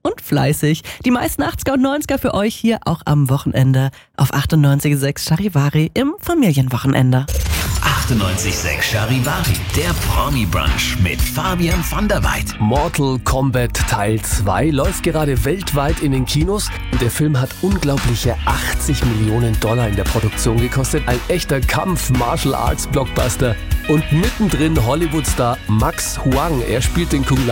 und fleißig. Die meisten 80er und 90er für euch hier auch am Wochenende auf 98,6 Charivari im Familienwochenende. 98,6 Charivari, der Promi-Brunch mit Fabian van der Weid. Mortal Kombat Teil 2 läuft gerade weltweit in den Kinos und der Film hat unglaubliche $80 Millionen in der Produktion gekostet. Ein echter Kampf-Martial-Arts-Blockbuster. Und mittendrin Hollywood-Star Max Huang. Er spielt den Kung